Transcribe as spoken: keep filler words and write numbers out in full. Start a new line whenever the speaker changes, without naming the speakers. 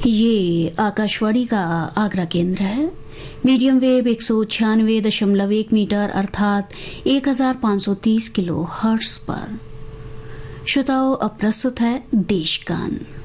ये आकाशवाणी का आगरा केंद्र है। मीडियम वेव एक सौ छियानवे दशमलव एक मीटर अर्थात एक हजार पाँच सौ तीस किलो हर्ट्ज पर। श्रोताओं, अब प्रस्तुत है देशगान।